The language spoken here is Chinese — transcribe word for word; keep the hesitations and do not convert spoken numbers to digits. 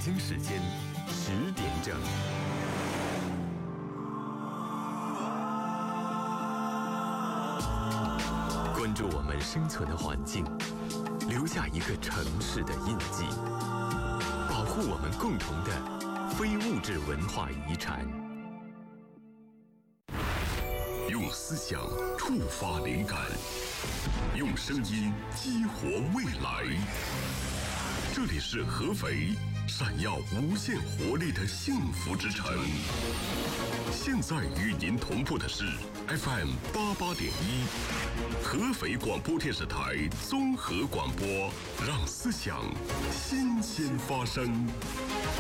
京时间十点整。关注我们生存的环境，留下一个城市的印记，保护我们共同的非物质文化遗产。 用思想触发灵感，用声音激活未来。这里是合肥，闪耀无限活力的幸福之城。现在与您同步的是 F M 八八点一，合肥广播电视台综合广播，让思想新鲜发生。